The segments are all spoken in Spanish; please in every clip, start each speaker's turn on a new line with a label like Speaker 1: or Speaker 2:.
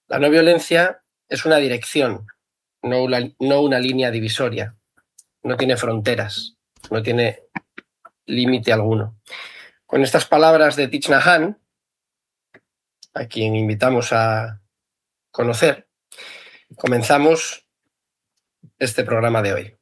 Speaker 1: La no violencia es una dirección, no una línea divisoria. No tiene fronteras, no tiene límite alguno. Con estas palabras de Thich Nhat Hanh, a quien invitamos a conocer, comenzamos este programa de hoy.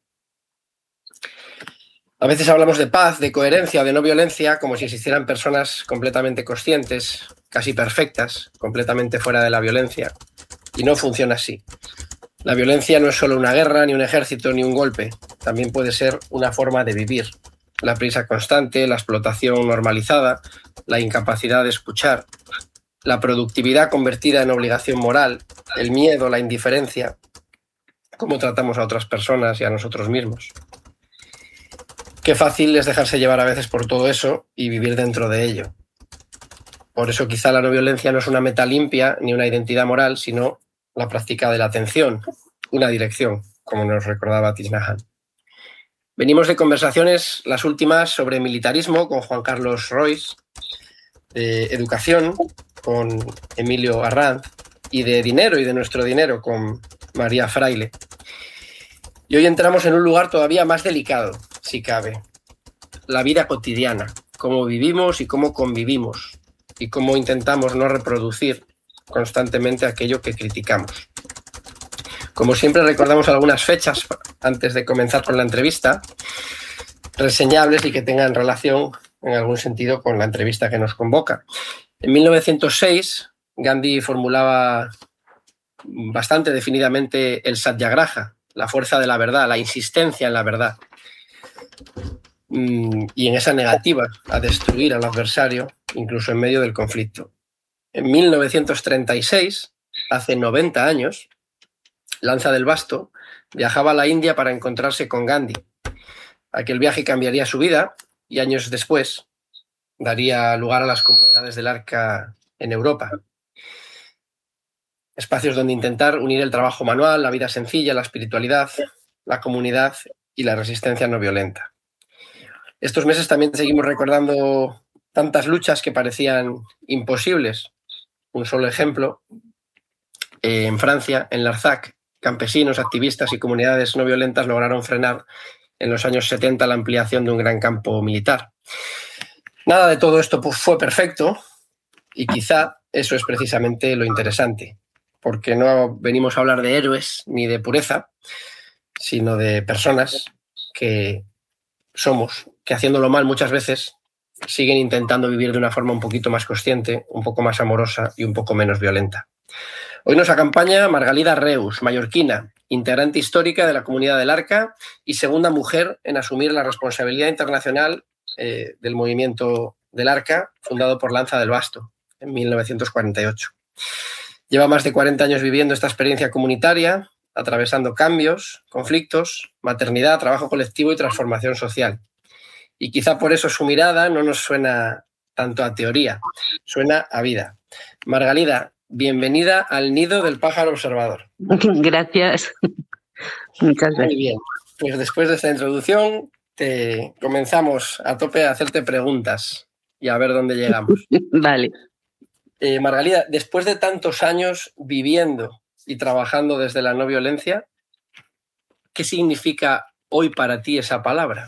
Speaker 1: A veces hablamos de paz, de coherencia o de no violencia como si existieran personas completamente conscientes, casi perfectas, completamente fuera de la violencia. Y no funciona así. La violencia no es solo una guerra, ni un ejército, ni un golpe. También puede ser una forma de vivir. La prisa constante, la explotación normalizada, la incapacidad de escuchar, la productividad convertida en obligación moral, el miedo, la indiferencia, cómo tratamos a otras personas y a nosotros mismos. Qué fácil es dejarse llevar a veces por todo eso y vivir dentro de ello. Por eso quizá la no violencia no es una meta limpia ni una identidad moral, sino la práctica de la atención, una dirección, como nos recordaba Thich Nhat Hanh. Venimos de conversaciones, las últimas, sobre militarismo con Juan Carlos Royce, de educación con Emilio Arranz y de dinero y de nuestro dinero con María Fraile. Y hoy entramos en un lugar todavía más delicado, si cabe, la vida cotidiana, cómo vivimos y cómo convivimos y cómo intentamos no reproducir constantemente aquello que criticamos. Como siempre, recordamos algunas fechas antes de comenzar con la entrevista, reseñables y que tengan relación en algún sentido con la entrevista que nos convoca. En 1906, Gandhi formulaba bastante definidamente el satyagraha, la fuerza de la verdad, la insistencia en la verdad, y en esa negativa a destruir al adversario, incluso en medio del conflicto. En 1936, hace 90 años, Lanza del Basto viajaba a la India para encontrarse con Gandhi. Aquel viaje cambiaría su vida y años después daría lugar a las comunidades del Arca en Europa. Espacios donde intentar unir el trabajo manual, la vida sencilla, la espiritualidad, la comunidad y la resistencia no violenta. Estos meses también seguimos recordando tantas luchas que parecían imposibles. Un solo ejemplo, en Francia, en Larzac, campesinos, activistas y comunidades no violentas lograron frenar en los años 70 la ampliación de un gran campo militar. Nada de todo esto fue perfecto y quizá eso es precisamente lo interesante, porque no venimos a hablar de héroes ni de pureza, sino de personas que somos, que haciéndolo mal muchas veces siguen intentando vivir de una forma un poquito más consciente, un poco más amorosa y un poco menos violenta. Hoy nos acompaña Margalida Reus, mallorquina, integrante histórica de la Comunidad del Arca y segunda mujer en asumir la responsabilidad internacional del movimiento del Arca, fundado por Lanza del Basto en 1948. Lleva más de 40 años viviendo esta experiencia comunitaria, atravesando cambios, conflictos, maternidad, trabajo colectivo y transformación social. Y quizá por eso su mirada no nos suena tanto a teoría, suena a vida. Margalida, bienvenida al Nido del Pájaro Observador.
Speaker 2: Gracias. Muchas gracias.
Speaker 1: Muy bien, pues después de esta introducción comenzamos a tope a hacerte preguntas y a ver dónde llegamos.
Speaker 2: Vale.
Speaker 1: Margalida, después de tantos años viviendo y trabajando desde la no violencia, ¿qué significa hoy para ti esa palabra?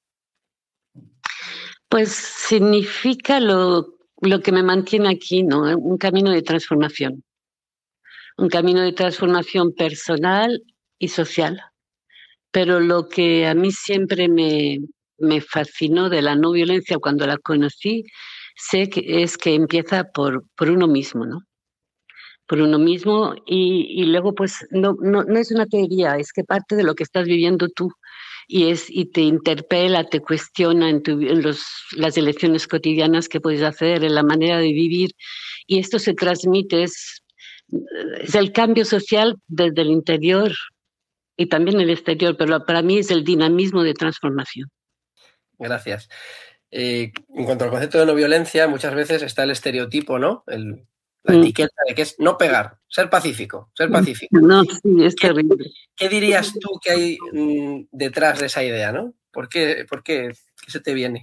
Speaker 2: Pues significa lo que me mantiene aquí, ¿no? Un camino de transformación. Un camino de transformación personal y social. Pero lo que a mí siempre me fascinó de la no violencia cuando la conocí, es que empieza por uno mismo, ¿no? Por uno mismo y luego pues no es una teoría, es que parte de lo que estás viviendo tú y te interpela, te cuestiona en las elecciones cotidianas que puedes hacer, en la manera de vivir, y esto se transmite, es el cambio social desde el interior y también el exterior, pero para mí es el dinamismo de transformación.
Speaker 1: Gracias. En cuanto al concepto de no violencia, muchas veces está el estereotipo, ¿no? La etiqueta de que es no pegar, ser pacífico, ser pacífico.
Speaker 2: No, sí, es terrible.
Speaker 1: ¿Qué dirías tú que hay detrás de esa idea, no? ¿Por qué? ¿Qué se te viene?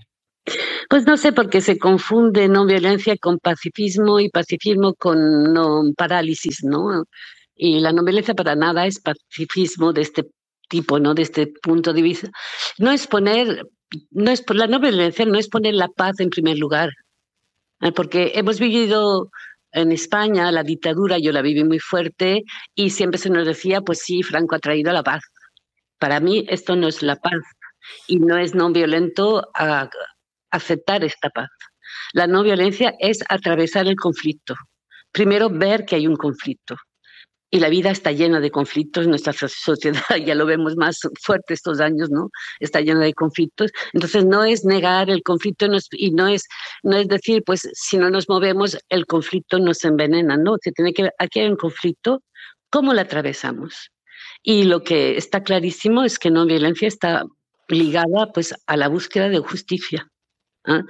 Speaker 2: Pues no sé, porque se confunde no violencia con pacifismo y pacifismo con no parálisis, ¿no? Y la no violencia para nada es pacifismo de este tipo, ¿no? De este punto de vista. No es poner, no es la no violencia, no es poner la paz en primer lugar, porque hemos vivido en España la dictadura, yo la viví muy fuerte y siempre se nos decía, pues sí, Franco ha traído la paz. Para mí esto no es la paz y no es no violento aceptar esta paz. La no violencia es atravesar el conflicto. Primero, ver que hay un conflicto. Y la vida está llena de conflictos, nuestra sociedad ya lo vemos más fuerte estos años, ¿no? Está llena de conflictos. Entonces no es negar el conflicto y no es decir, pues si no nos movemos, el conflicto nos envenena, ¿no? Se tiene que ver, aquí hay un conflicto, ¿cómo lo atravesamos? Y lo que está clarísimo es que no violencia está ligada pues a la búsqueda de justicia. ¿Ah?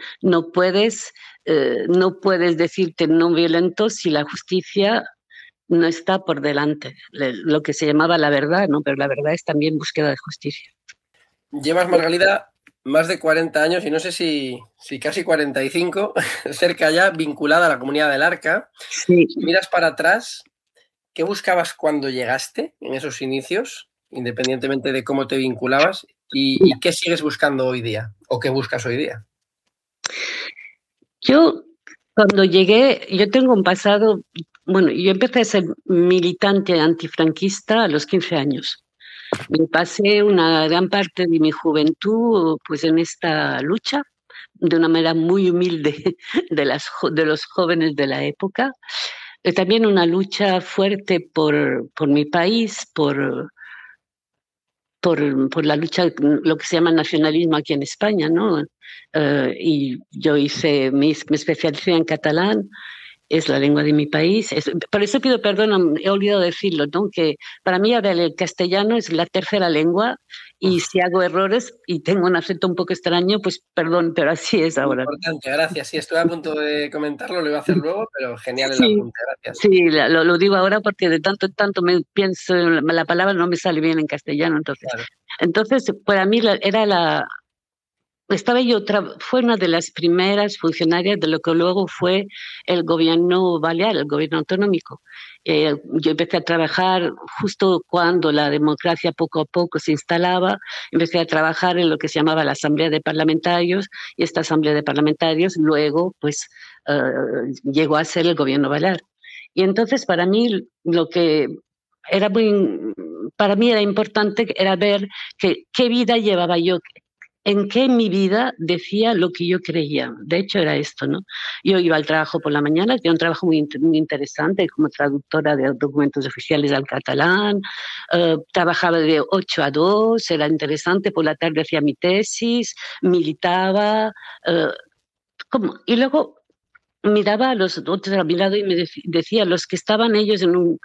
Speaker 2: No puedes decirte no violento si la justicia no está por delante, lo que se llamaba la verdad, ¿no? Pero la verdad es también búsqueda de justicia.
Speaker 1: Llevas, Margalida, más de 40 años y no sé si casi 45, cerca ya, vinculada a la comunidad del Arca.
Speaker 2: Sí.
Speaker 1: Si miras para atrás, ¿qué buscabas cuando llegaste en esos inicios, independientemente de cómo te vinculabas? ¿Y qué sigues buscando hoy día? ¿O qué buscas hoy día?
Speaker 2: Yo, cuando llegué, yo tengo un pasado, bueno, yo empecé a ser militante antifranquista a los 15 años. Me pasé una gran parte de mi juventud pues en esta lucha, de una manera muy humilde de los jóvenes de la época. También una lucha fuerte por mi país, por la lucha, lo que se llama nacionalismo aquí en España, ¿no? Y yo me especialicé en catalán, es la lengua de mi país. Por eso pido perdón, he olvidado decirlo, ¿no? Que para mí ahora el castellano es la tercera lengua y si hago errores y tengo un acento un poco extraño, pues perdón, pero así es ahora.
Speaker 1: Importante, gracias. Sí, estuve a punto de comentarlo, lo iba a hacer luego, pero genial el
Speaker 2: Sí,
Speaker 1: apunte, gracias.
Speaker 2: sí, lo digo ahora porque de tanto en tanto me pienso, la palabra no me sale bien en castellano, entonces.
Speaker 1: Claro.
Speaker 2: Entonces, para mí era fue una de las primeras funcionarias de lo que luego fue el gobierno balear, el gobierno autonómico. Yo empecé a trabajar justo cuando la democracia poco a poco se instalaba, empecé a trabajar en lo que se llamaba la Asamblea de Parlamentarios y esta Asamblea de Parlamentarios luego pues llegó a ser el gobierno balear. Y entonces para mí lo que era para mí era importante era ver qué vida llevaba yo, en qué en mi vida decía lo que yo creía. De hecho, era esto, ¿no? Yo iba al trabajo por la mañana, tenía un trabajo muy interesante como traductora de documentos oficiales al catalán, trabajaba de 8 a 2, era interesante, por la tarde hacía mi tesis, militaba, y luego miraba a los otros a mi lado y me decía, los que estaban ellos en un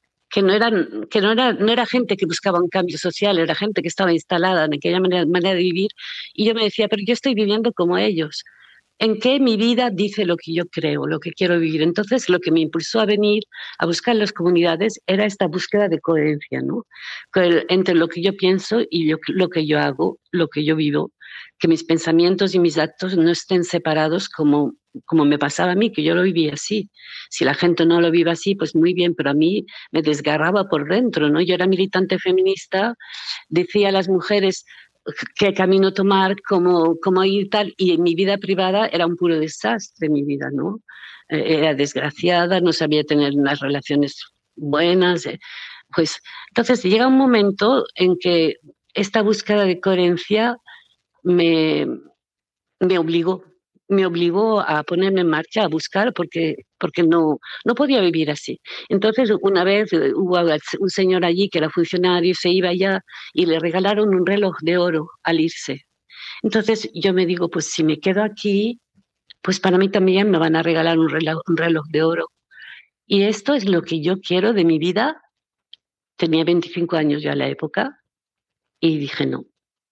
Speaker 2: no era gente que buscaba un cambio social, era gente que estaba instalada en aquella manera de vivir. Y yo me decía, pero yo estoy viviendo como ellos. ¿En qué mi vida dice lo que yo creo, lo que quiero vivir? Entonces, lo que me impulsó a venir a buscar las comunidades era esta búsqueda de coherencia, ¿no? Entre lo que yo pienso y lo que yo hago, lo que yo vivo, que mis pensamientos y mis actos no estén separados como me pasaba a mí, que yo lo vivía así. Si la gente no lo vive así, pues muy bien, pero a mí me desgarraba por dentro, ¿no? Yo era militante feminista, decía a las mujeres qué camino tomar, cómo ir tal, y en mi vida privada era un puro desastre mi vida, ¿no? Era desgraciada, no sabía tener unas relaciones buenas, pues entonces llega un momento en que esta búsqueda de coherencia me, me obligó, me obligó a ponerme en marcha, a buscar, porque no podía vivir así. Entonces, una vez hubo un señor allí que era funcionario, se iba allá y le regalaron un reloj de oro al irse. Entonces, yo me digo, pues si me quedo aquí, pues para mí también me van a regalar un reloj de oro. Y esto es lo que yo quiero de mi vida. Tenía 25 años ya a la época y dije no,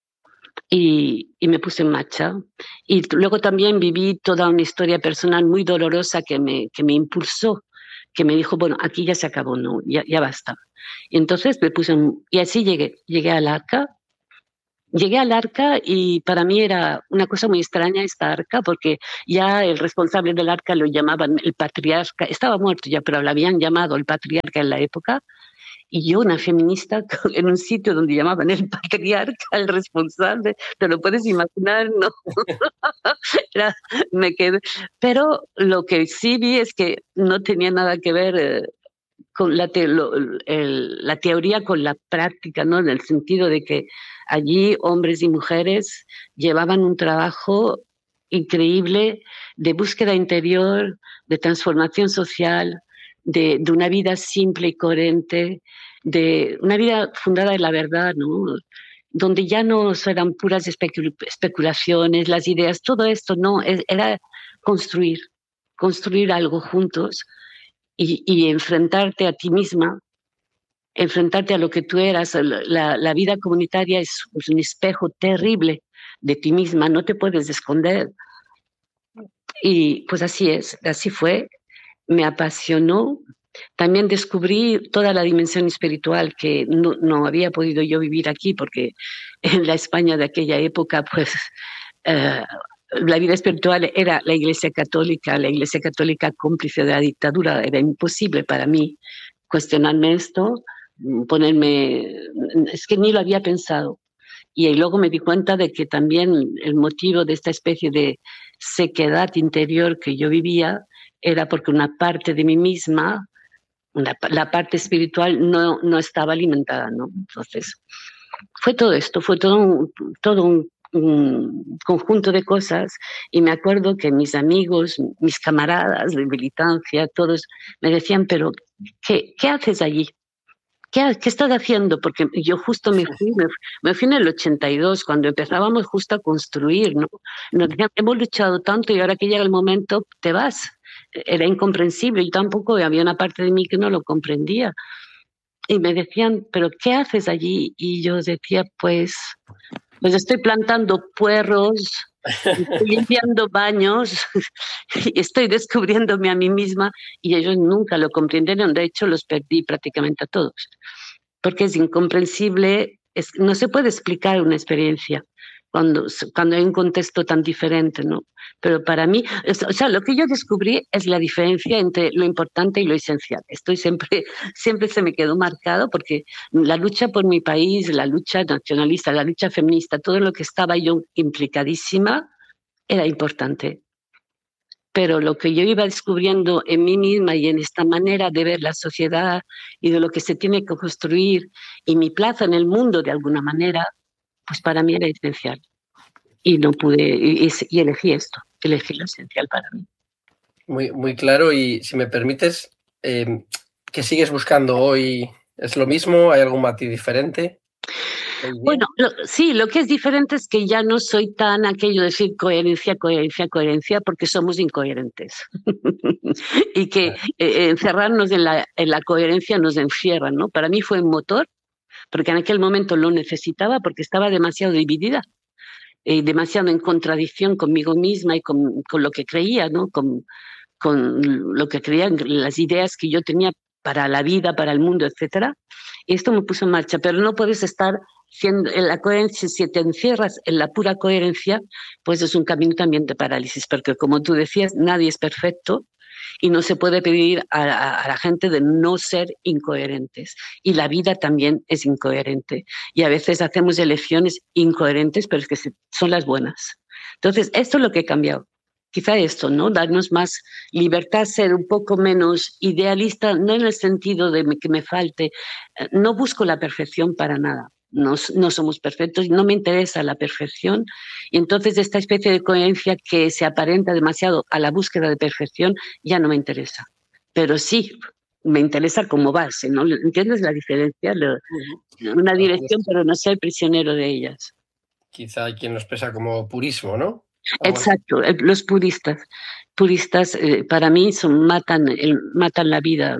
Speaker 2: y me puse en marcha. Y luego también viví toda una historia personal muy dolorosa que me impulsó, que me dijo, bueno, aquí ya se acabó, no, ya basta. Y entonces me puse, y así llegué al ACA, Llegué al Arca y para mí era una cosa muy extraña esta Arca, porque ya el responsable del Arca lo llamaban el patriarca, estaba muerto ya, pero lo habían llamado el patriarca en la época, y yo, una feminista, en un sitio donde llamaban el patriarca, el responsable, ¿te lo puedes imaginar? No, era, me quedé. Pero lo que sí vi es que no tenía nada que ver con la teoría con la práctica, ¿no? En el sentido de que allí hombres y mujeres llevaban un trabajo increíble de búsqueda interior, de transformación social, de una vida simple y coherente, de una vida fundada en la verdad, ¿no? Donde ya no eran puras especulaciones, las ideas, todo esto, no, era construir, construir algo juntos y enfrentarte a ti misma, enfrentarte a lo que tú eras. La vida comunitaria es un espejo terrible de ti misma, no te puedes esconder. Y pues así es, así fue, me apasionó. También descubrí toda la dimensión espiritual que no había podido yo vivir aquí, porque en la España de aquella época, pues eh, la vida espiritual era la Iglesia Católica cómplice de la dictadura, era imposible para mí cuestionarme esto, ponerme, es que ni lo había pensado. Y luego me di cuenta de que también el motivo de esta especie de sequedad interior que yo vivía era porque una parte de mí misma, la parte espiritual, no estaba alimentada, ¿no? Entonces, fue todo esto, fue todo un conjunto de cosas y me acuerdo que mis amigos, mis camaradas de militancia, todos me decían, pero ¿qué haces allí? ¿Qué estás haciendo? Porque yo justo me fui en el 82, cuando empezábamos justo a construir, ¿no? Nos decían, hemos luchado tanto y ahora que llega el momento, te vas. Era incomprensible, yo tampoco, había una parte de mí que no lo comprendía. Y me decían, ¿pero qué haces allí? Y yo decía, pues estoy plantando puerros, estoy limpiando baños, y estoy descubriéndome a mí misma y ellos nunca lo comprendieron. De hecho, los perdí prácticamente a todos, porque es incomprensible, no se puede explicar una experiencia cuando hay un contexto tan diferente, ¿no? Pero para mí, o sea, lo que yo descubrí es la diferencia entre lo importante y lo esencial. Estoy siempre se me quedó marcado porque la lucha por mi país, la lucha nacionalista, la lucha feminista, todo lo que estaba yo implicadísima era importante. Pero lo que yo iba descubriendo en mí misma y en esta manera de ver la sociedad y de lo que se tiene que construir y mi plaza en el mundo de alguna manera, pues para mí era esencial. Y no pude, y elegí esto, elegí lo esencial para mí.
Speaker 1: Muy, muy claro. Y si me permites, ¿qué sigues buscando hoy? ¿Es lo mismo? ¿Hay algún matiz diferente?
Speaker 2: Bueno, sí, lo que es diferente es que ya no soy tan aquello de decir coherencia, coherencia, coherencia, porque somos incoherentes. Y que encerrarnos en la coherencia nos encierra, ¿no? Para mí fue un motor, porque en aquel momento lo necesitaba, porque estaba demasiado dividida, demasiado en contradicción conmigo misma y con lo que creía, ¿no? Con lo que creía, las ideas que yo tenía para la vida, para el mundo, etcétera. Y esto me puso en marcha, pero no puedes estar siendo en la coherencia, si te encierras en la pura coherencia, pues es un camino también de parálisis, porque como tú decías, nadie es perfecto y no se puede pedir a la gente de no ser incoherentes. Y la vida también es incoherente. Y a veces hacemos elecciones incoherentes, pero es que son las buenas. Entonces, esto es lo que he cambiado. Quizá esto, ¿no? Darnos más libertad, ser un poco menos idealista, no en el sentido de que me falte. No busco la perfección para nada. No somos perfectos, no me interesa la perfección. Y entonces esta especie de coherencia que se aparenta demasiado a la búsqueda de perfección ya no me interesa. Pero sí, me interesa como base, ¿no? ¿Entiendes la diferencia? Una dirección, pero no ser prisionero de ellas.
Speaker 1: Quizá hay quien lo expresa como purismo, ¿no?
Speaker 2: Exacto, los puristas para mí matan la vida.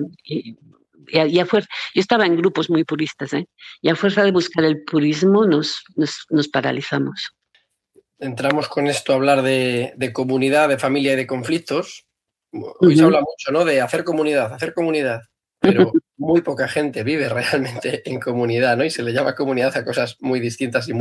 Speaker 2: Y a fuerza, yo estaba en grupos muy puristas, y a fuerza de buscar el purismo nos paralizamos.
Speaker 1: Entramos con esto a hablar de comunidad, de familia y de conflictos. Hoy se habla mucho, ¿no? De hacer comunidad, pero muy poca gente vive realmente en comunidad, ¿no? Y se le llama comunidad a cosas muy distintas y muy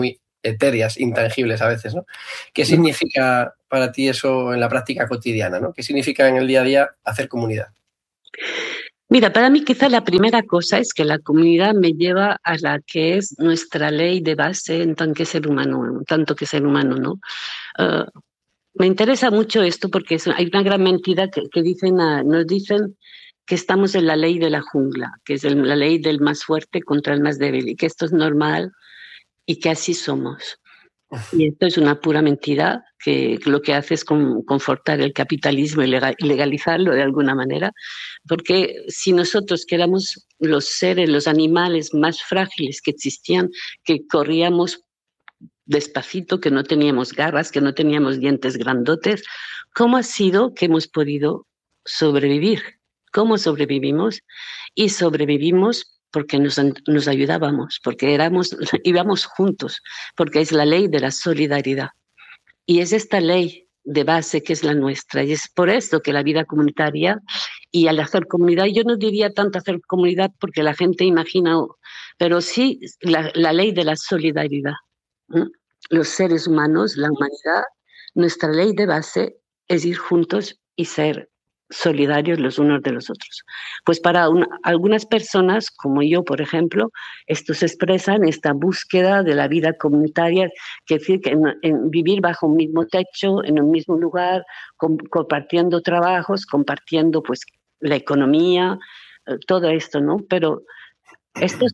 Speaker 1: etéreas, intangibles a veces, ¿no? ¿Qué significa para ti eso en la práctica cotidiana, ¿no? ¿Qué significa en el día a día hacer comunidad?
Speaker 2: Mira, para mí quizá la primera cosa es que la comunidad me lleva a la que es nuestra ley de base en tanto que ser humano, ¿no? Uh, Me interesa mucho esto porque hay una gran mentira que dicen, nos dicen que estamos en la ley de la jungla, que es la ley del más fuerte contra el más débil, y que esto es normal y que así somos. Y esto es una pura mentira que lo que hace es confortar el capitalismo y legalizarlo de alguna manera, porque si nosotros que éramos los seres, los animales más frágiles que existían, que corríamos despacito, que no teníamos garras, que no teníamos dientes grandotes, ¿cómo ha sido que hemos podido sobrevivir? ¿Cómo sobrevivimos? Y sobrevivimos porque nos ayudábamos, porque íbamos juntos, porque es la ley de la solidaridad. Y es esta ley de base que es la nuestra. Y es por eso que la vida comunitaria y al hacer comunidad, yo no diría tanto hacer comunidad porque la gente imagina, pero sí la ley de la solidaridad. Los seres humanos, la humanidad, nuestra ley de base es ir juntos y ser solidarios los unos de los otros. Pues para algunas personas, como yo, por ejemplo, esto se expresa en esta búsqueda de la vida comunitaria, que decir que en vivir bajo un mismo techo, en un mismo lugar, compartiendo trabajos, compartiendo pues la economía, todo esto, ¿no? Pero esto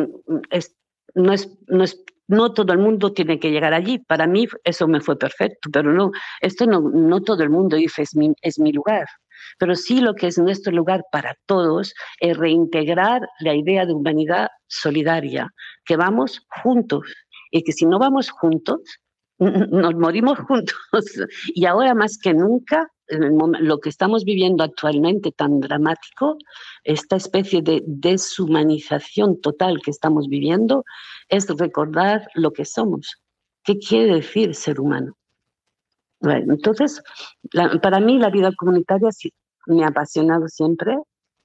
Speaker 2: no todo el mundo tiene que llegar allí. Para mí eso me fue perfecto, pero no todo el mundo dice es mi lugar. Pero sí lo que es nuestro lugar para todos es reintegrar la idea de humanidad solidaria, que vamos juntos y que si no vamos juntos, nos morimos juntos. Y ahora más que nunca, lo que estamos viviendo actualmente tan dramático, esta especie de deshumanización total que estamos viviendo, es recordar lo que somos. ¿Qué quiere decir ser humano? Bueno, entonces, para mí la vida comunitaria me ha apasionado siempre.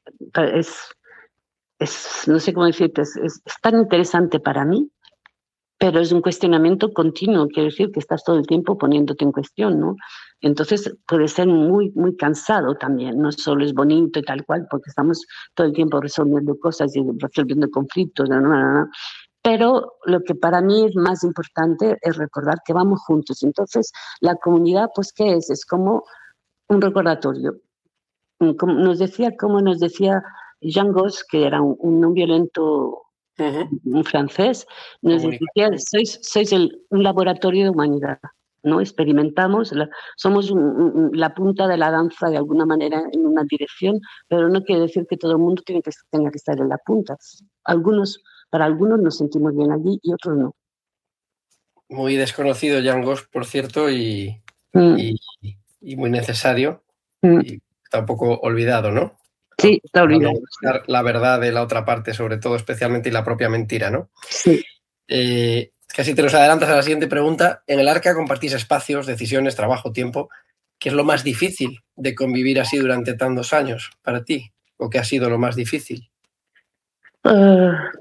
Speaker 2: No sé cómo decirte, es tan interesante para mí, pero es un cuestionamiento continuo, quiere decir que estás todo el tiempo poniéndote en cuestión, ¿no? Entonces puede ser muy, muy cansado también, no solo es bonito y tal cual, porque estamos todo el tiempo resolviendo cosas y resolviendo conflictos, no. Pero lo que para mí es más importante es recordar que vamos juntos. Entonces, la comunidad, pues, ¿qué es? Es como un recordatorio. Como nos decía Jean Gos, que era un no violento un francés, nos decía, sois un laboratorio de humanidad, ¿no? Experimentamos, somos la punta de la danza de alguna manera en una dirección, pero no quiere decir que todo el mundo tenga que estar en la punta. Para algunos nos sentimos bien allí y otros no.
Speaker 1: Muy desconocido Jan Gos, por cierto, y muy necesario, y tampoco olvidado, ¿no?
Speaker 2: Sí, está olvidado.
Speaker 1: Buscar la verdad de la otra parte, sobre todo, especialmente, y la propia mentira, ¿no?
Speaker 2: Sí.
Speaker 1: Casi te nos adelantas a la siguiente pregunta. En el Arca compartís espacios, decisiones, trabajo, tiempo. ¿Qué es lo más difícil de convivir así durante tantos años para ti? ¿O qué ha sido lo más difícil?
Speaker 2: A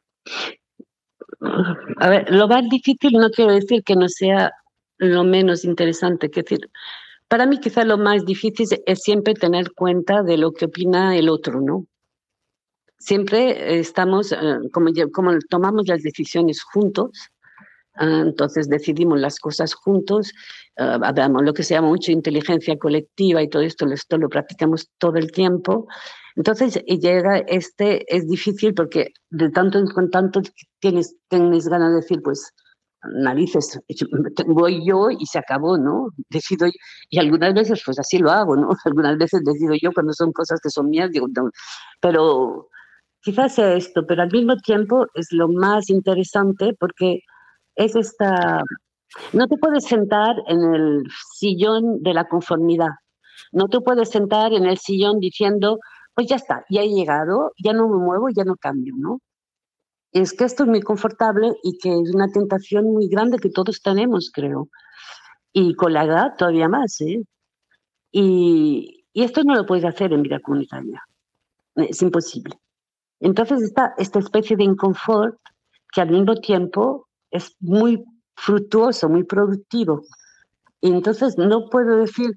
Speaker 2: ver, lo más difícil no quiero decir que no sea lo menos interesante, que decir, para mí quizá lo más difícil es siempre tener cuenta de lo que opina el otro, ¿no? Siempre estamos, como tomamos las decisiones juntos, entonces decidimos las cosas juntos, hablamos lo que se llama mucho inteligencia colectiva y todo esto lo practicamos todo el tiempo. Entonces llega es difícil porque de tanto en tanto tienes ganas de decir, pues, narices, voy yo y se acabó, ¿no? Decido yo. Y algunas veces pues así lo hago, ¿no? Algunas veces decido yo cuando son cosas que son mías, digo, no. Pero quizás sea esto, pero al mismo tiempo es lo más interesante porque es no te puedes sentar en el sillón de la conformidad, no te puedes sentar en el sillón diciendo, pues ya está, ya he llegado, ya no me muevo, ya no cambio, ¿no? Es que esto es muy confortable y que es una tentación muy grande que todos tenemos, creo. Y con la edad todavía más, ¿eh? Y esto no lo puedes hacer en vida comunitaria. Es imposible. Entonces está esta especie de inconfort que al mismo tiempo es muy fructuoso, muy productivo. Y entonces no puedo decir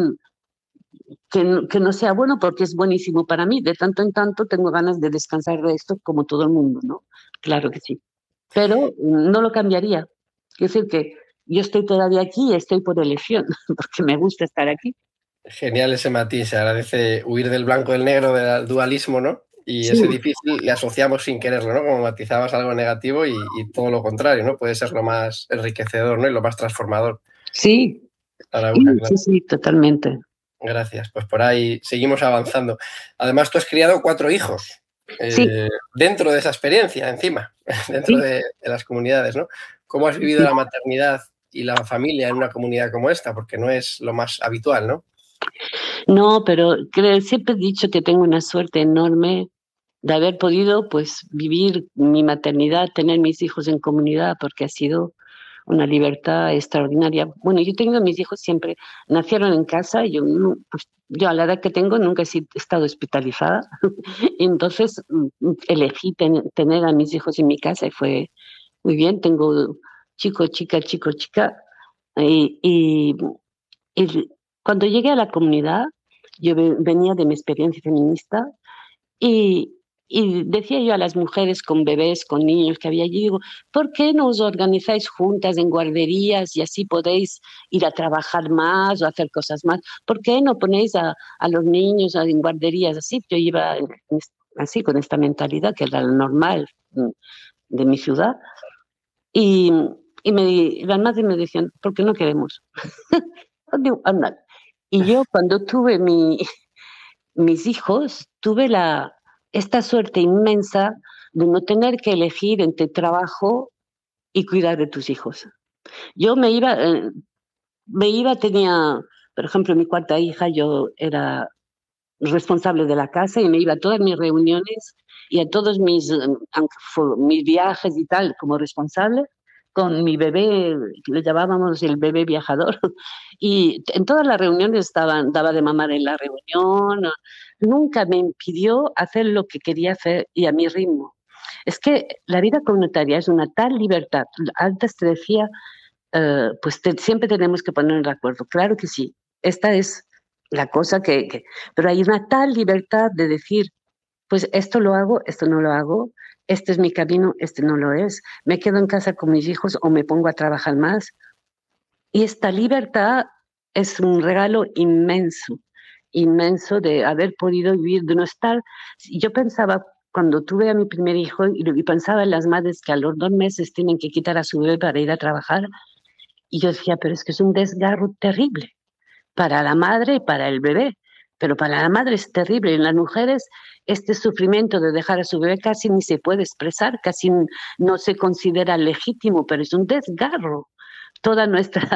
Speaker 2: que no sea bueno porque es buenísimo para mí. De tanto en tanto tengo ganas de descansar de esto como todo el mundo, ¿no? Claro que sí. Pero no lo cambiaría. Es decir, que yo estoy todavía aquí y estoy por elección, porque me gusta estar aquí.
Speaker 1: Genial ese matiz, se agradece huir del blanco del negro, del dualismo, ¿no? Y
Speaker 2: Sí,
Speaker 1: ese difícil le asociamos sin quererlo, ¿no? Como matizabas algo negativo y todo lo contrario, ¿no? Puede ser lo más enriquecedor, ¿no? Y lo más transformador
Speaker 2: sí,
Speaker 1: para una,
Speaker 2: sí,
Speaker 1: claro.
Speaker 2: sí, sí, totalmente.
Speaker 1: Gracias, pues por ahí seguimos avanzando. Además, tú has criado 4 hijos
Speaker 2: Sí,
Speaker 1: dentro de esa experiencia, encima, dentro
Speaker 2: sí,
Speaker 1: de las comunidades, ¿no? ¿Cómo has vivido
Speaker 2: sí.
Speaker 1: la maternidad y la familia en una comunidad como esta? Porque no es lo más habitual, ¿no?
Speaker 2: No, pero siempre he dicho que tengo una suerte enorme de haber podido pues vivir mi maternidad, tener mis hijos en comunidad, porque ha sido una libertad extraordinaria. Bueno, yo tengo mis hijos siempre, nacieron en casa, yo, pues, yo a la edad que tengo nunca he estado hospitalizada, entonces elegí tener a mis hijos en mi casa y fue muy bien, tengo chico, chica, y, y, y cuando llegué a la comunidad, yo venía de mi experiencia feminista y, y decía yo a las mujeres con bebés, con niños que había allí, digo, ¿por qué no os organizáis juntas en guarderías y así podéis ir a trabajar más o hacer cosas más? ¿Por qué no ponéis a los niños en guarderías así? Yo iba así, con esta mentalidad que era lo normal de mi ciudad. Y, las madres me decían, ¿por qué no queremos? Digo, anda. Y yo cuando tuve mis hijos, tuve esta suerte inmensa de no tener que elegir entre trabajo y cuidar de tus hijos. Yo tenía, por ejemplo, mi cuarta hija, yo era responsable de la casa y me iba a todas mis reuniones y a todos mis viajes y tal como responsable con mi bebé, le llamábamos el bebé viajador, y en todas las reuniones daba de mamar en la reunión, nunca me impidió hacer lo que quería hacer y a mi ritmo. Es que la vida comunitaria es una tal libertad. Antes te decía, pues siempre tenemos que ponernos de acuerdo. Claro que sí, esta es la cosa pero hay una tal libertad de decir, pues esto lo hago, esto no lo hago, este es mi camino, este no lo es, me quedo en casa con mis hijos o me pongo a trabajar más. Y esta libertad es un regalo inmenso, inmenso de haber podido vivir, de no estar. Yo pensaba, cuando tuve a mi primer hijo, y pensaba en las madres que a los 2 meses tienen que quitar a su bebé para ir a trabajar, y yo decía, pero es que es un desgarro terrible para la madre y para el bebé, pero para la madre es terrible. En las mujeres este sufrimiento de dejar a su bebé casi ni se puede expresar, casi no se considera legítimo, pero es un desgarro. Toda nuestra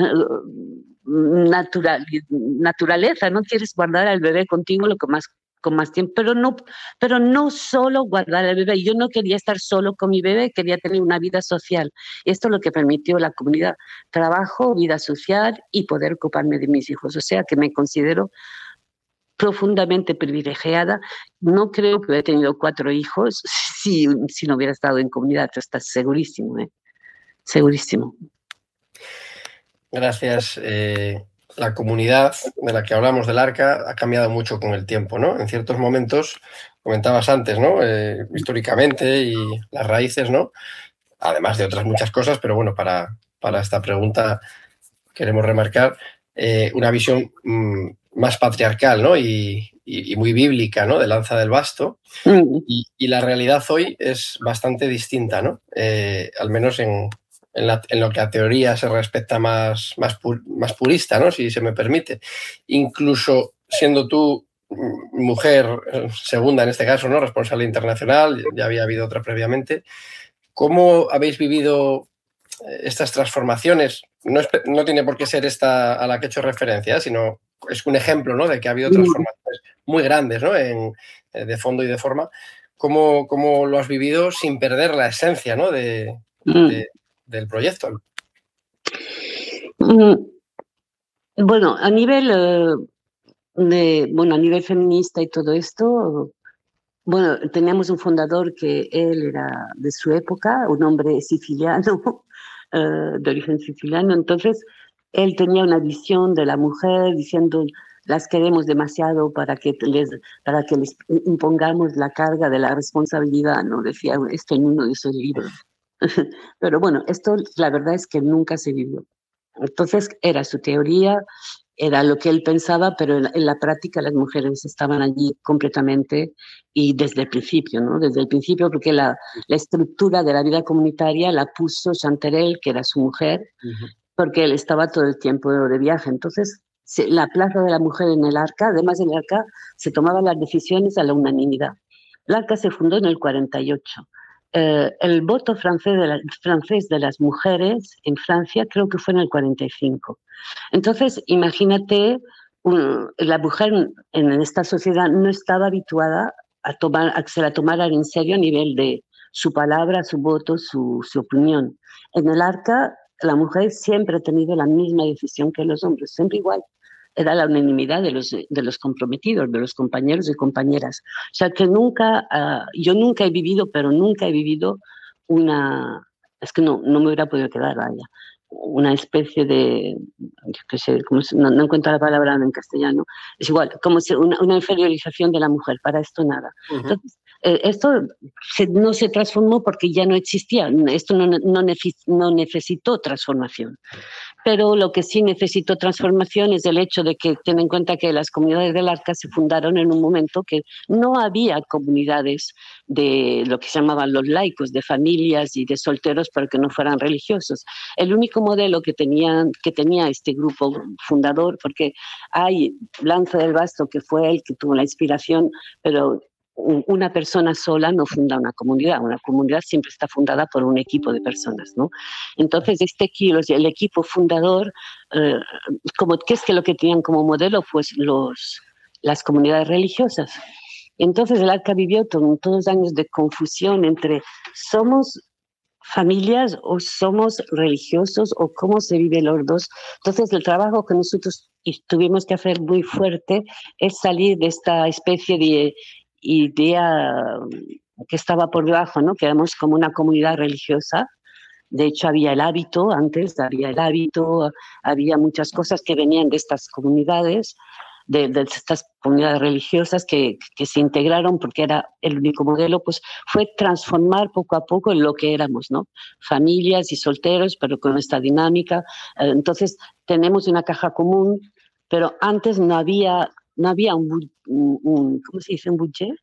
Speaker 2: naturaleza, no quieres guardar al bebé contigo lo que más con más tiempo, pero no solo guardar al bebé. Yo no quería estar solo con mi bebé, quería tener una vida social. Esto es lo que permitió la comunidad, trabajo, vida social y poder ocuparme de mis hijos. O sea que me considero profundamente privilegiada. No creo que hubiera tenido 4 hijos si no hubiera estado en comunidad. Tú estás segurísimo, ¿eh? Segurísimo.
Speaker 1: Gracias. La comunidad de la que hablamos del Arca ha cambiado mucho con el tiempo, ¿no? En ciertos momentos, comentabas antes, ¿no? Históricamente y las raíces, ¿no? Además de otras muchas cosas, pero bueno, para esta pregunta queremos remarcar una visión más patriarcal, ¿no? Y muy bíblica, ¿no? De Lanza del Basto. Y la realidad hoy es bastante distinta, ¿no? Al menos en lo que a teoría se respecta más purista, ¿no? Si se me permite. Incluso siendo tú mujer segunda en este caso, ¿no? Responsable internacional, ya había habido otra previamente. ¿Cómo habéis vivido estas transformaciones? No tiene por qué ser esta a la que he hecho referencia, sino es un ejemplo, ¿no? De que ha habido transformaciones muy grandes, ¿no? De fondo y de forma. ¿Cómo lo has vivido sin perder la esencia, ¿no? Del proyecto?
Speaker 2: Bueno, a nivel a nivel feminista y todo esto, bueno, teníamos un fundador que él era de su época, un hombre siciliano, de origen siciliano. Entonces, él tenía una visión de la mujer diciendo, las queremos demasiado para que les impongamos la carga de la responsabilidad, ¿no? Decía esto en uno de esos libros. Pero bueno, esto la verdad es que nunca se vivió. Entonces era su teoría, era lo que él pensaba, pero en la práctica las mujeres estaban allí completamente y desde el principio, ¿no? Desde el principio, porque la estructura de la vida comunitaria la puso Chanterelle, que era su mujer, porque él estaba todo el tiempo de viaje. Entonces, la plaza de la mujer en el Arca, además del Arca, se tomaban las decisiones a la unanimidad. El Arca se fundó en el 48. El voto francés de las mujeres en Francia creo que fue en el 45. Entonces, imagínate, la mujer en esta sociedad no estaba habituada a que se la tomaran en serio a nivel de su palabra, su voto, su opinión. En el Arca, la mujer siempre ha tenido la misma decisión que los hombres, siempre igual. Era la unanimidad de los comprometidos, de los compañeros y compañeras. O sea que nunca, yo nunca he vivido, pero nunca he vivido es que no me hubiera podido quedar, vaya, una especie de, yo qué sé, no encuentro la palabra en castellano, es igual, como si una inferiorización de la mujer, para esto nada. Entonces, esto no se transformó porque ya no existía, esto no necesitó transformación. Pero lo que sí necesitó transformación es el hecho de que ten en cuenta que las comunidades del Arca se fundaron en un momento que no había comunidades de lo que se llamaban los laicos, de familias y de solteros, pero que no fueran religiosos. El único modelo que tenía este grupo fundador, porque hay Lanza del Basto, que fue el que tuvo la inspiración, pero una persona sola no funda una comunidad siempre está fundada por un equipo de personas, ¿no? Entonces el equipo fundador, ¿qué es que lo que tenían como modelo? Pues las comunidades religiosas. Entonces el Arca vivió todos los años de confusión entre somos familias o somos religiosos o cómo se vive los dos. Entonces el trabajo que nosotros tuvimos que hacer muy fuerte es salir de esta especie de idea que estaba por debajo, ¿no? Que éramos como una comunidad religiosa. De hecho, había el hábito, había muchas cosas que venían de estas comunidades, de estas comunidades religiosas que se integraron porque era el único modelo, pues fue transformar poco a poco en lo que éramos, ¿no? Familias y solteros, pero con esta dinámica. Entonces, tenemos una caja común, pero antes no había ¿cómo se dice? ¿Un budget?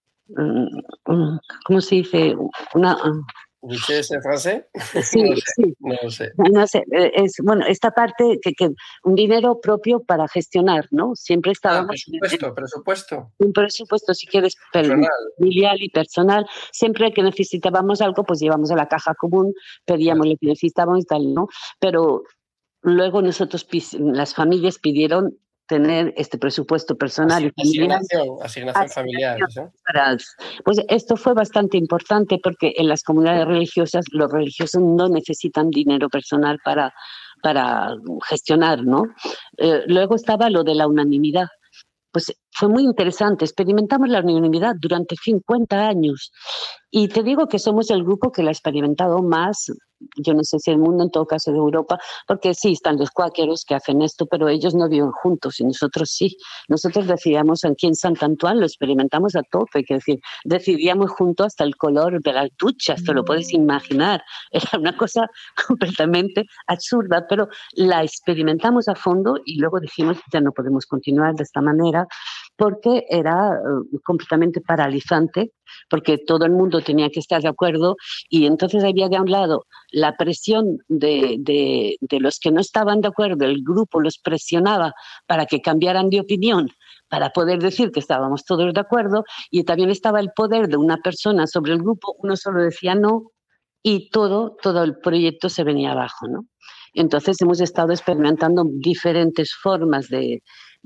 Speaker 2: ¿Cómo se dice?
Speaker 1: ¿Budget es en francés?
Speaker 2: Sí,
Speaker 1: no sé,
Speaker 2: sí.
Speaker 1: No sé.
Speaker 2: No sé, bueno, esta parte que un dinero propio para gestionar, ¿no? Siempre estábamos
Speaker 1: presupuesto.
Speaker 2: un presupuesto, si quieres, familiar y personal. Siempre que necesitábamos algo, pues íbamos a la caja común, pedíamos lo que necesitábamos y tal, ¿no? Pero luego las familias pidieron tener este presupuesto personal y familiar.
Speaker 1: Asignación familiar. ¿Sí?
Speaker 2: Pues esto fue bastante importante porque en las comunidades religiosas los religiosos no necesitan dinero personal para gestionar, ¿no? Luego estaba lo de la unanimidad. Pues fue muy interesante. Experimentamos la unanimidad durante 50 años. Y te digo que somos el grupo que la ha experimentado más, yo no sé si el mundo, en todo caso de Europa, porque sí, están los cuáqueros que hacen esto, pero ellos no viven juntos y nosotros sí. Nosotros decidíamos aquí en Sant Antoine, lo experimentamos a tope, es decir, decidíamos juntos hasta el color de las duchas, te lo puedes imaginar. Era una cosa completamente absurda, pero la experimentamos a fondo y luego dijimos, ya no podemos continuar de esta manera, porque era completamente paralizante, porque todo el mundo tenía que estar de acuerdo y entonces había de un lado la presión de los que no estaban de acuerdo, el grupo los presionaba para que cambiaran de opinión, para poder decir que estábamos todos de acuerdo, y también estaba el poder de una persona sobre el grupo, uno solo decía no y todo el proyecto se venía abajo, ¿no? Entonces hemos estado experimentando diferentes formas de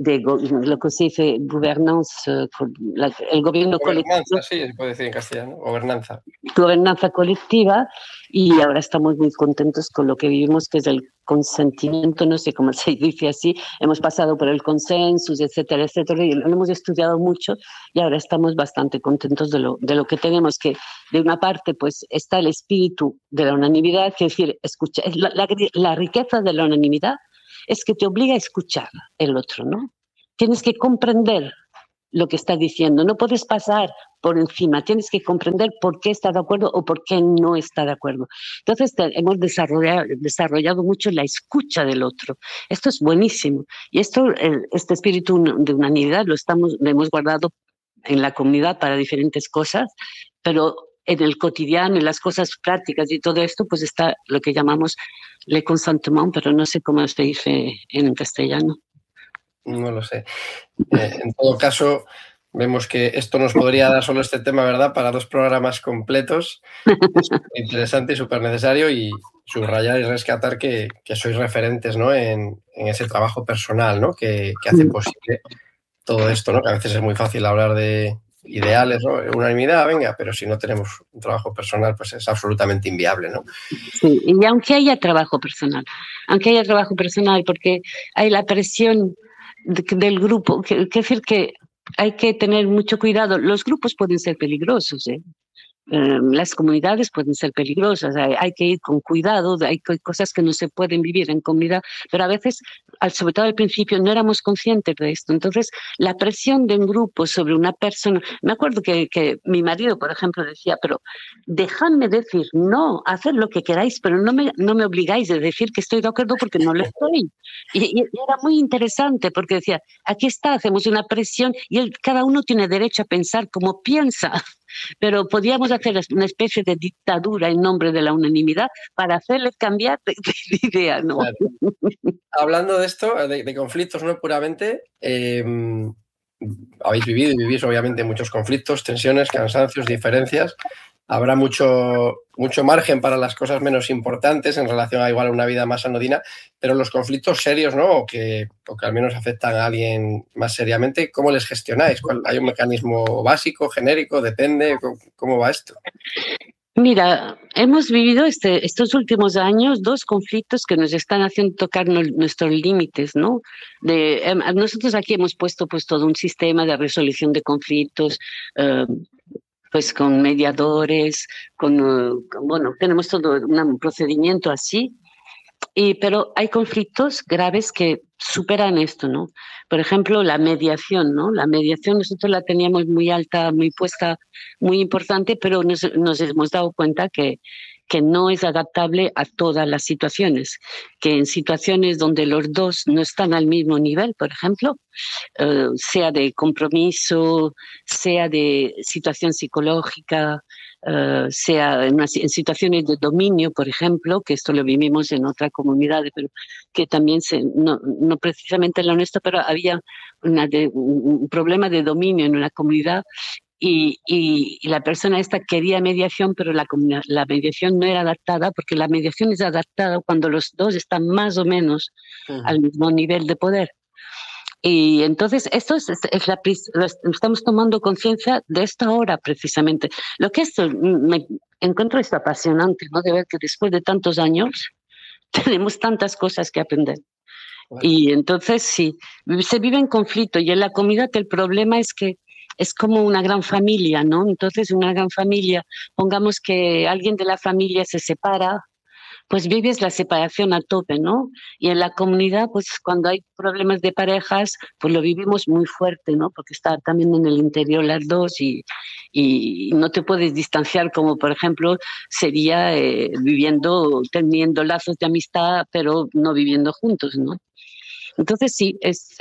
Speaker 2: lo que se dice governance, el gobierno colectivo.
Speaker 1: Gobernanza, sí, se puede decir en castellano,
Speaker 2: gobernanza colectiva, y ahora estamos muy contentos con lo que vivimos, que es el consentimiento, no sé cómo se dice así, hemos pasado por el consenso, etcétera, etcétera, y lo hemos estudiado mucho y ahora estamos bastante contentos de lo que tenemos, que de una parte pues está el espíritu de la unanimidad, que es decir, escucha, la riqueza de la unanimidad es que te obliga a escuchar el otro, ¿no? Tienes que comprender lo que está diciendo, no puedes pasar por encima, tienes que comprender por qué está de acuerdo o por qué no está de acuerdo. Entonces hemos desarrollado mucho la escucha del otro. Esto es buenísimo. Y este espíritu de unanimidad lo hemos guardado en la comunidad para diferentes cosas, pero en el cotidiano, en las cosas prácticas y todo esto, pues está lo que llamamos le consentement, pero no sé cómo se dice en castellano.
Speaker 1: No lo sé. En todo caso, vemos que esto nos podría dar solo este tema, ¿verdad?, para 2 programas completos. Es interesante y súper necesario, y subrayar y rescatar que sois referentes, ¿no?, en ese trabajo personal, ¿no?, que hace posible todo esto, ¿no?, que a veces es muy fácil hablar de ideales, ¿no?, unanimidad, venga, pero si no tenemos un trabajo personal, pues es absolutamente inviable, ¿no?
Speaker 2: Sí, y aunque haya trabajo personal, porque hay la presión del grupo, que decir que hay que tener mucho cuidado. Los grupos pueden ser peligrosos, ¿eh? Las comunidades pueden ser peligrosas, hay que ir con cuidado, hay cosas que no se pueden vivir en comunidad, pero a veces, sobre todo al principio, no éramos conscientes de esto. Entonces, la presión de un grupo sobre una persona, me acuerdo que mi marido, por ejemplo, decía, pero dejadme decir, no, haced lo que queráis, pero no me obligáis a decir que estoy de acuerdo porque no lo estoy. Y era muy interesante porque decía, aquí está, hacemos una presión y cada uno tiene derecho a pensar como piensa. Pero podíamos hacer una especie de dictadura en nombre de la unanimidad para hacerles cambiar de idea, ¿no?
Speaker 1: Claro. Hablando de esto, de conflictos, no puramente, habéis vivido y vivís obviamente muchos conflictos, tensiones, cansancios, diferencias. Habrá mucho margen para las cosas menos importantes en relación a igual a una vida más anodina, pero los conflictos serios, ¿no?, o que al menos afectan a alguien más seriamente, ¿cómo les gestionáis? ¿Hay un mecanismo básico, genérico? ¿Depende? ¿Cómo va esto?
Speaker 2: Mira, hemos vivido estos últimos años 2 conflictos que nos están haciendo tocar nuestros límites, ¿no? Nosotros aquí hemos puesto pues todo un sistema de resolución de conflictos, pues con mediadores, bueno, tenemos todo un procedimiento así, pero hay conflictos graves que superan esto, ¿no? Por ejemplo, la mediación, ¿no? La mediación nosotros la teníamos muy alta, muy puesta, muy importante, pero nos hemos dado cuenta que no es adaptable a todas las situaciones, que en situaciones donde los dos no están al mismo nivel, por ejemplo, sea de compromiso, sea de situación psicológica, sea en situaciones de dominio, por ejemplo, que esto lo vivimos en otra comunidad, pero que también no precisamente en la nuestra, pero había un problema de dominio en una comunidad. Y la persona esta quería mediación, pero la mediación no era adaptada, porque la mediación es adaptada cuando los dos están más o menos al mismo nivel de poder. Y entonces esto estamos tomando conciencia de esta hora precisamente. Lo que me encuentro es apasionante, ¿no? De ver que después de tantos años tenemos tantas cosas que aprender. Bueno. Y entonces sí, se vive en conflicto, y en la comunidad el problema es que es como una gran familia, ¿no? Entonces una gran familia, pongamos que alguien de la familia se separa, pues vives la separación a tope, ¿no? Y en la comunidad, pues cuando hay problemas de parejas, pues lo vivimos muy fuerte, ¿no? Porque está también en el interior las dos, y no te puedes distanciar, como por ejemplo sería teniendo lazos de amistad, pero no viviendo juntos, ¿no? Entonces sí,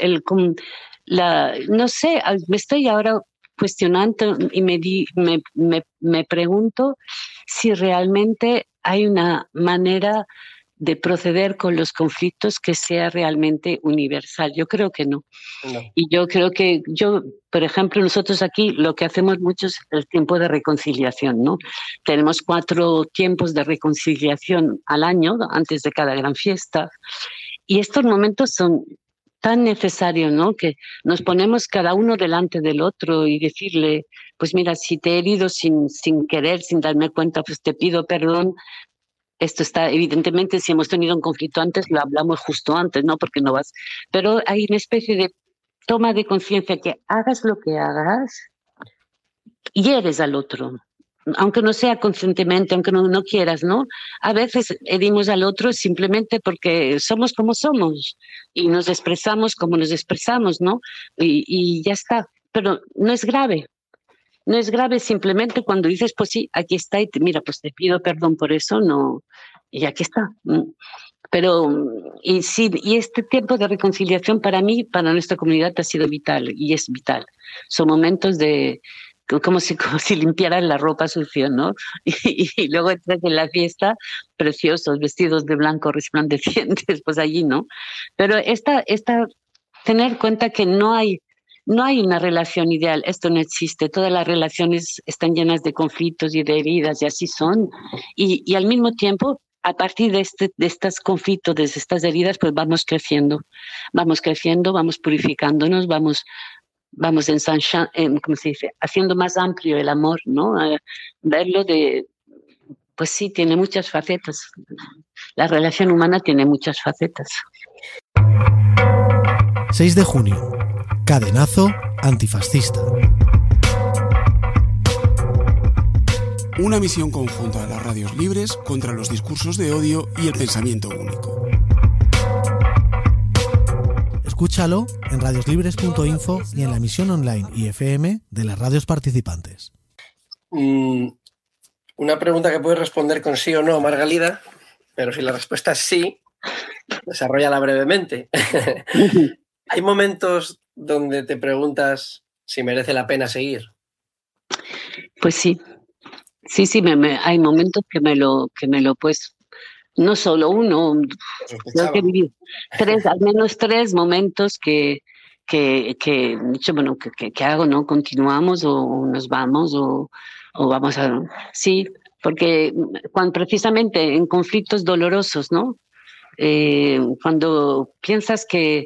Speaker 2: no sé, me estoy ahora cuestionando y me pregunto si realmente hay una manera de proceder con los conflictos que sea realmente universal. Yo creo que no. Y yo creo que por ejemplo, nosotros aquí lo que hacemos mucho es el tiempo de reconciliación, ¿no? Tenemos 4 tiempos de reconciliación al año, antes de cada gran fiesta. Y estos momentos son tan necesario, ¿no? Que nos ponemos cada uno delante del otro y decirle, pues mira, si te he herido sin querer, sin darme cuenta, pues te pido perdón. Esto está, evidentemente, si hemos tenido un conflicto antes, lo hablamos justo antes, ¿no? Porque no vas. Pero hay una especie de toma de conciencia que hagas lo que hagas, hieres al otro. Aunque no sea conscientemente, aunque no quieras, ¿no? A veces herimos al otro simplemente porque somos como somos y nos expresamos como nos expresamos, ¿no? Y ya está. Pero no es grave. No es grave simplemente cuando dices, pues sí, aquí está y mira, pues te pido perdón por eso, no, y aquí está. Pero, y sí, y este tiempo de reconciliación para mí, para nuestra comunidad ha sido vital y es vital. Son momentos de, como si limpiaran la ropa sucia, ¿no? Y luego entras en la fiesta, preciosos, vestidos de blanco, resplandecientes, pues allí, ¿no? Pero tener cuenta que no hay una relación ideal, esto no existe, todas las relaciones están llenas de conflictos y de heridas y así son. Y al mismo tiempo, a partir de estos conflictos, de estas heridas, pues vamos creciendo, vamos purificándonos, vamos ¿cómo se dice? Haciendo más amplio el amor, ¿no? Verlo pues sí, tiene muchas facetas. La relación humana tiene muchas facetas.
Speaker 3: 6 de junio. Cadenazo antifascista.
Speaker 4: Una misión conjunta de las radios libres contra los discursos de odio y el pensamiento único.
Speaker 3: Escúchalo en radioslibres.info y en la emisión online y FM de las radios participantes.
Speaker 1: Una pregunta que puedes responder con sí o no, Margalida, pero si la respuesta es sí, desarróllala brevemente. ¿Hay momentos donde te preguntas si merece la pena seguir?
Speaker 2: Pues sí. Sí, hay momentos que me lo pues, no solo uno, creo que he vivido al menos tres momentos que dicho, bueno, que hago, ¿no? Continuamos o nos vamos o vamos a... Sí, porque cuando precisamente en conflictos dolorosos, ¿no? Cuando piensas que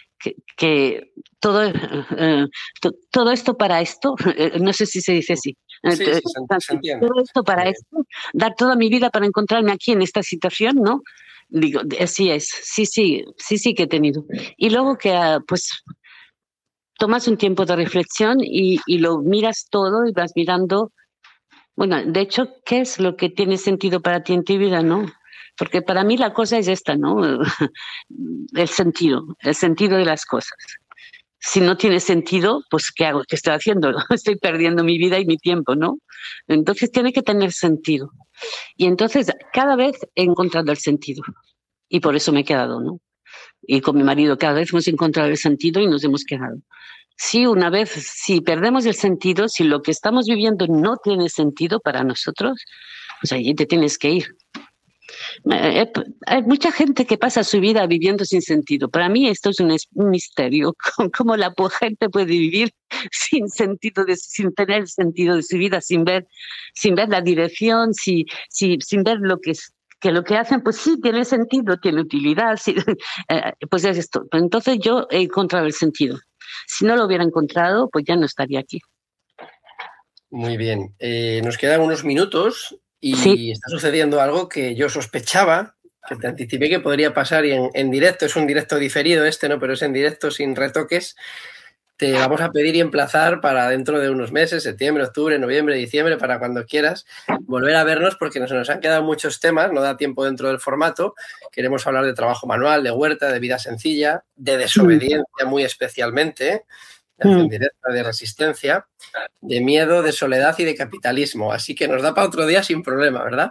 Speaker 2: todo esto para esto, no sé si se dice así.
Speaker 1: Sí, se entiende.
Speaker 2: Todo esto para esto, dar toda mi vida para encontrarme aquí en esta situación, ¿no? Digo, así es, sí que he tenido. Y luego que pues tomas un tiempo de reflexión y lo miras todo y vas mirando, bueno, de hecho, ¿qué es lo que tiene sentido para ti en tu vida, no? Porque para mí la cosa es esta, ¿no? El sentido de las cosas. Si no tiene sentido, pues ¿qué hago? ¿Qué estoy haciendo? Estoy perdiendo mi vida y mi tiempo, ¿no? Entonces tiene que tener sentido. Y entonces cada vez he encontrado el sentido. Y por eso me he quedado, ¿no? Y con mi marido cada vez hemos encontrado el sentido y nos hemos quedado. Si perdemos el sentido, si lo que estamos viviendo no tiene sentido para nosotros, pues allí te tienes que ir. Hay mucha gente que pasa su vida viviendo sin sentido. Para mí esto es un misterio, cómo la gente puede vivir sin tener sentido de su vida, sin ver la dirección, sin ver lo que hacen, pues sí, tiene sentido, tiene utilidad, sí, pues es esto. Entonces yo he encontrado el sentido. Si no lo hubiera encontrado, pues ya no estaría aquí.
Speaker 1: Muy bien. Nos quedan unos minutos. Y
Speaker 2: sí.
Speaker 1: Está sucediendo algo que yo sospechaba, que te anticipé que podría pasar y en directo, es un directo diferido ¿no? Pero es en directo sin retoques. Te vamos a pedir y emplazar para dentro de unos meses, septiembre, octubre, noviembre, diciembre, para cuando quieras, volver a vernos porque nos han quedado muchos temas, no da tiempo dentro del formato. Queremos hablar de trabajo manual, de huerta, de vida sencilla, de desobediencia muy especialmente, de acción directa, de resistencia, de miedo, de soledad y de capitalismo. Así que nos da para otro día sin problema, ¿verdad?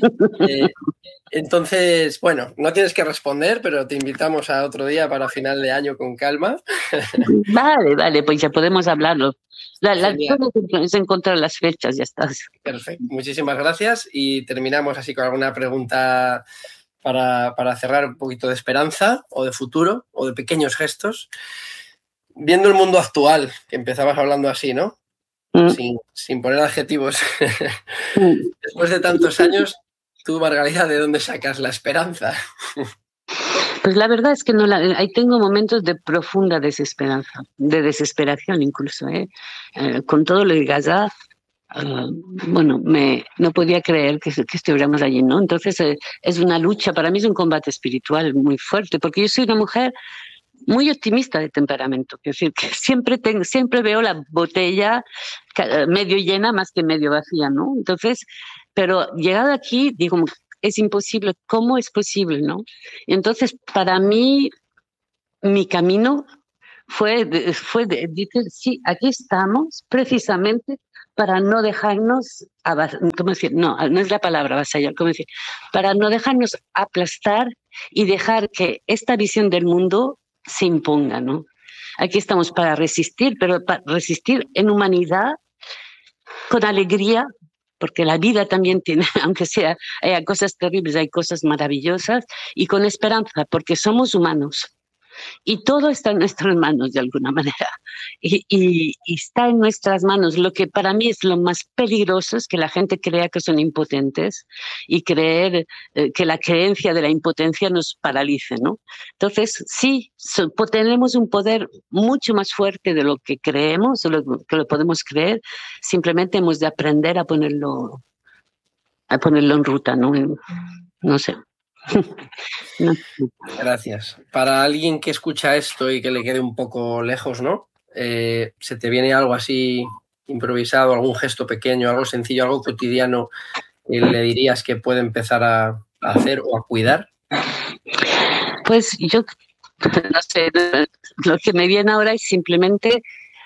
Speaker 1: Entonces, bueno, no tienes que responder, pero te invitamos a otro día para final de año con calma.
Speaker 2: Vale, pues ya podemos hablarlo. Es encontrar las fechas, ya estás.
Speaker 1: Perfecto, muchísimas gracias y terminamos así con alguna pregunta para cerrar un poquito de esperanza o de futuro o de pequeños gestos. Viendo el mundo actual, que empezabas hablando así, ¿no? Sin poner adjetivos. Después de tantos años, tú, Margalida, ¿de dónde sacas la esperanza?
Speaker 2: Pues la verdad es que ahí tengo momentos de profunda desesperanza, de desesperación incluso, con todo lo de Gaza. Bueno, no podía creer que estuviéramos allí, ¿no? Entonces es una lucha, para mí es un combate espiritual muy fuerte, porque yo soy una mujer muy optimista de temperamento, es decir, que siempre veo la botella medio llena más que medio vacía, ¿no? Entonces, pero llegado aquí, digo, es imposible, ¿cómo es posible, no? Entonces, para mí, mi camino fue decir, sí, aquí estamos precisamente para no dejarnos, ¿cómo decir? No es la palabra avasallar, ¿cómo decir? Para no dejarnos aplastar y dejar que esta visión del mundo se imponga, ¿no? Aquí estamos para resistir, pero para resistir en humanidad, con alegría, porque la vida también tiene, aunque haya cosas terribles, hay cosas maravillosas, y con esperanza, porque somos humanos. Y todo está en nuestras manos de alguna manera. Y está en nuestras manos. Lo que para mí es lo más peligroso es que la gente crea que son impotentes y creer que la creencia de la impotencia nos paralice, ¿no? Entonces, sí, tenemos un poder mucho más fuerte de lo que creemos, o que lo podemos creer. Simplemente hemos de aprender a ponerlo en ruta, ¿no? No sé. No.
Speaker 1: Gracias. Para alguien que escucha esto y que le quede un poco lejos, ¿no? ¿Se te viene algo así improvisado, algún gesto pequeño, algo sencillo, algo cotidiano que le dirías que puede empezar a hacer o a cuidar?
Speaker 2: Pues yo no sé, lo que me viene ahora es simplemente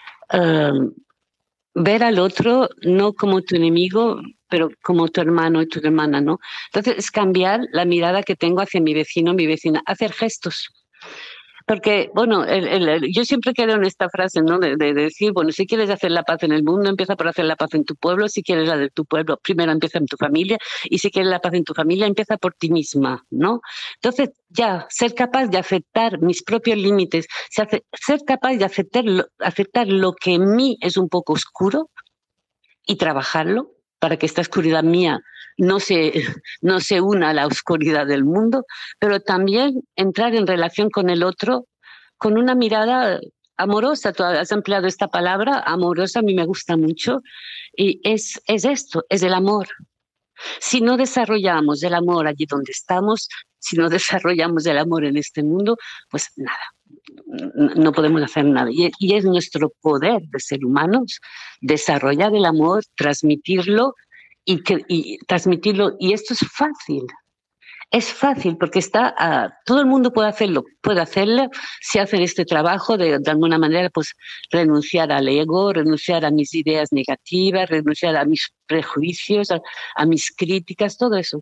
Speaker 2: ver al otro no como tu enemigo, pero como tu hermano y tu hermana, ¿no? Entonces es cambiar la mirada que tengo hacia mi vecino, mi vecina, hacer gestos. Porque, bueno, yo siempre creo en esta frase, ¿no? De decir, bueno, si quieres hacer la paz en el mundo, empieza por hacer la paz en tu pueblo. Si quieres la de tu pueblo, primero empieza en tu familia. Y si quieres la paz en tu familia, empieza por ti misma, ¿no? Entonces, ya, ser capaz de aceptar mis propios límites, ser capaz de aceptar lo que en mí es un poco oscuro y trabajarlo para que esta oscuridad mía no se una a la oscuridad del mundo, pero también entrar en relación con el otro con una mirada amorosa. Tú has empleado esta palabra, amorosa, a mí me gusta mucho, y es esto, es el amor. Si no desarrollamos el amor allí donde estamos, si no desarrollamos el amor en este mundo, pues nada, no podemos hacer nada. Y es nuestro poder de ser humanos desarrollar el amor, transmitirlo y transmitirlo. Y esto es fácil. Es fácil porque todo el mundo puede hacerlo si hacen este trabajo de alguna manera, pues renunciar al ego, renunciar a mis ideas negativas, renunciar a mis prejuicios, a mis críticas, todo eso.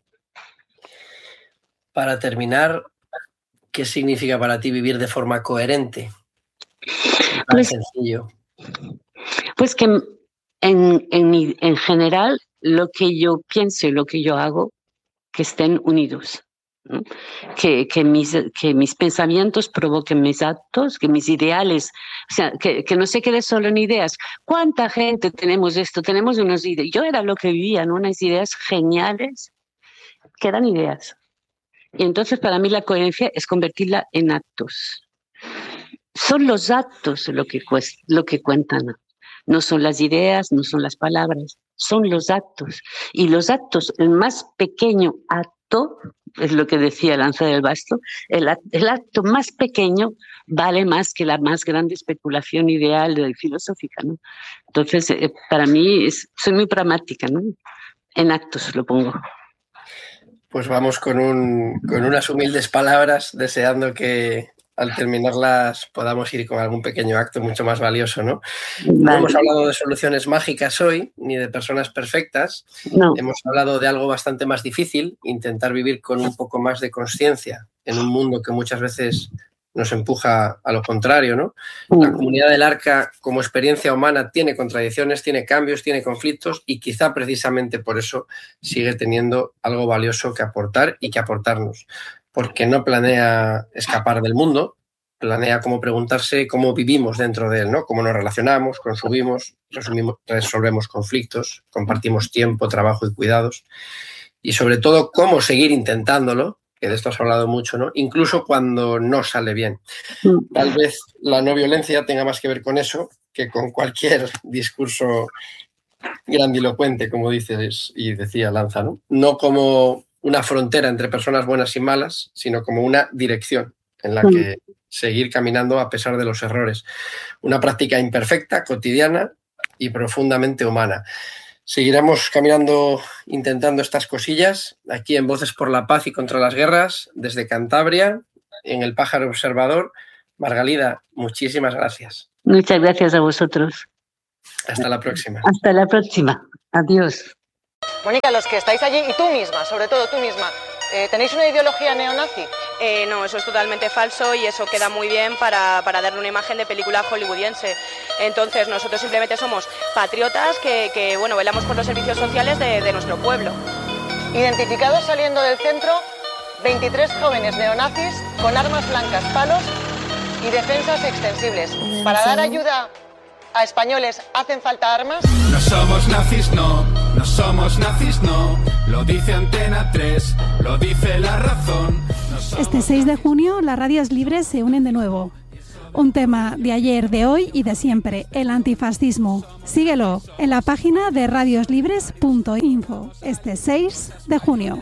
Speaker 1: Para terminar, ¿qué significa para ti vivir de forma coherente? Tan sencillo. Pues
Speaker 2: que en general lo que yo pienso y lo que yo hago, que estén unidos, ¿no? Que mis pensamientos provoquen mis actos, que mis ideales, o sea, que no se quede solo en ideas. ¿Cuánta gente tenemos esto? Tenemos unas ideas. Yo era lo que vivía, ¿no? Unas ideas geniales que eran ideas. Y entonces para mí la coherencia es convertirla en actos. Son los actos lo que cuentan. No son las ideas, no son las palabras, son los actos. Y los actos, el más pequeño acto, es lo que decía Lanza del Basto, el acto más pequeño vale más que la más grande especulación ideal filosófica, ¿no? Entonces, para mí, soy muy pragmática, ¿no? En actos lo pongo.
Speaker 1: Pues vamos con unas humildes palabras, deseando que al terminarlas podamos ir con algún pequeño acto mucho más valioso, ¿no? No hemos hablado de soluciones mágicas hoy, ni de personas perfectas. No. Hemos hablado de algo bastante más difícil, intentar vivir con un poco más de consciencia en un mundo que muchas veces nos empuja a lo contrario, ¿no? La comunidad del Arca, como experiencia humana, tiene contradicciones, tiene cambios, tiene conflictos, y quizá precisamente por eso sigue teniendo algo valioso que aportar y que aportarnos. Porque no planea escapar del mundo, planea cómo preguntarse cómo vivimos dentro de él, ¿no? Cómo nos relacionamos, consumimos, resolvemos conflictos, compartimos tiempo, trabajo y cuidados. Y sobre todo, cómo seguir intentándolo que de esto has hablado mucho, ¿no? Incluso cuando no sale bien. Tal vez la no violencia tenga más que ver con eso que con cualquier discurso grandilocuente, como dices y decía Lanza, ¿no? No como una frontera entre personas buenas y malas, sino como una dirección en la que seguir caminando a pesar de los errores. Una práctica imperfecta, cotidiana y profundamente humana. Seguiremos caminando, intentando estas cosillas, aquí en Voces por la Paz y contra las Guerras, desde Cantabria, en El Pájaro Observador. Margalida, muchísimas gracias.
Speaker 2: Muchas gracias a vosotros.
Speaker 1: Hasta la próxima.
Speaker 2: Hasta la próxima. Adiós.
Speaker 5: Mónica, los que estáis allí, y tú misma, sobre todo tú misma, ¿tenéis una ideología neonazi?
Speaker 6: No, eso es totalmente falso y eso queda muy bien para darle una imagen de película hollywoodiense. Entonces nosotros simplemente somos patriotas que bueno, velamos por los servicios sociales de nuestro pueblo.
Speaker 5: Identificados saliendo del centro, 23 jóvenes neonazis con armas blancas, palos y defensas extensibles. Para dar ayuda a españoles, ¿hacen falta armas?
Speaker 7: No somos nazis, no. No somos nazis, no. Lo dice Antena 3, lo dice La Razón.
Speaker 8: Este 6 de junio las radios libres se unen de nuevo. Un tema de ayer, de hoy y de siempre, el antifascismo. Síguelo en la página de radioslibres.info este 6 de junio.